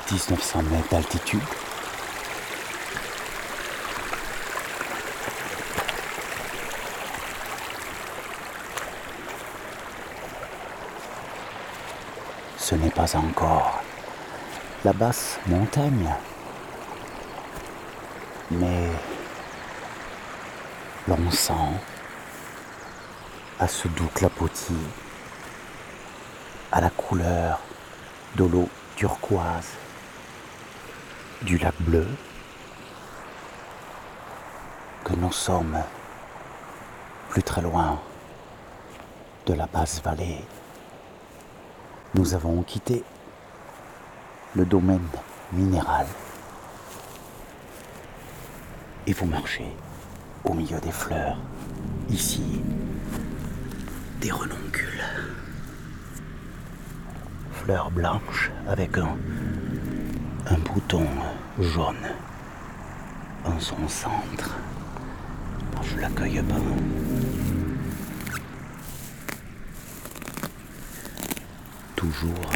1900 mètres d'altitude. Ce n'est pas encore la basse montagne, mais l'on sent à ce doux clapotis, à la couleur de l'eau turquoise du lac bleu, que nous sommes plus très loin de la basse vallée. Nous avons quitté le domaine minéral et vous marchez au milieu des fleurs. Ici, des renoncules. Fleurs blanches avec un bouton jaune en son centre. Je l'accueille pas. Toujours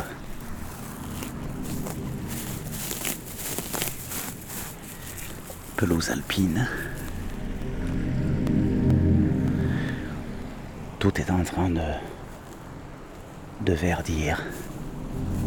pelouse alpine. Tout est en train de verdir.